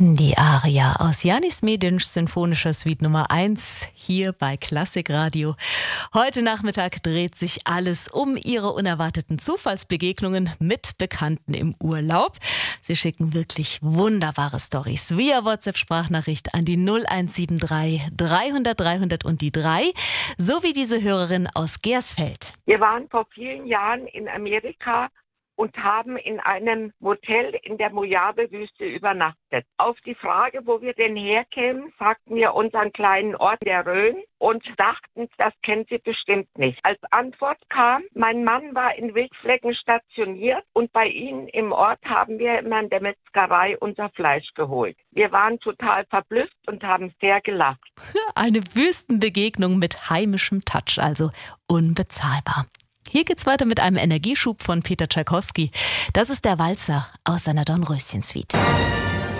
Die Aria aus Janis Medinsch Sinfonischer Suite Nummer 1 hier bei Klassikradio. Heute Nachmittag dreht sich alles um Ihre unerwarteten Zufallsbegegnungen mit Bekannten im Urlaub. Sie schicken wirklich wunderbare Storys via WhatsApp-Sprachnachricht an die 0173 300 300 und die 3, sowie diese Hörerin aus Gersfeld. Wir waren vor vielen Jahren in Amerika und haben in einem Motel in der Mojave-Wüste übernachtet. Auf die Frage, wo wir denn herkämen, sagten wir unseren kleinen Ort der Rhön und dachten, das kennen Sie bestimmt nicht. Als Antwort kam, mein Mann war in Wildflecken stationiert und bei Ihnen im Ort haben wir immer in der Metzgerei unser Fleisch geholt. Wir waren total verblüfft und haben sehr gelacht. Eine Wüstenbegegnung mit heimischem Touch, also unbezahlbar. Hier geht's weiter mit einem Energieschub von Peter Tschaikowski. Das ist der Walzer aus seiner Dornröschen-Suite.